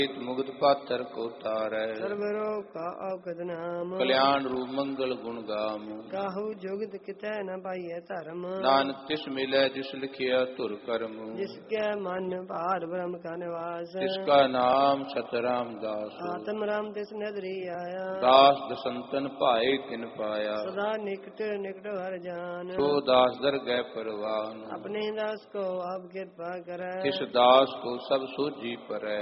मुगध पातर को तारै। सर्व रोग का औगत नाम। कल्याण रूप मंगल गुण गाम। काहू जोगित कितै न पाइय धर्म। नानक तिस मिलै जिस लिखिया तुर कर्म। जिसके मन भार ब्रह्म का निवास। जिसका नाम सतराम दास। आत्म राम तिस नदरी आया। दास दसंतन पाए तिन पाया। सदा निकट निकट हर जान। सो दास दर गए परवान। अपने दास को आप कृपा करे। किस दास को सब सूझी परै।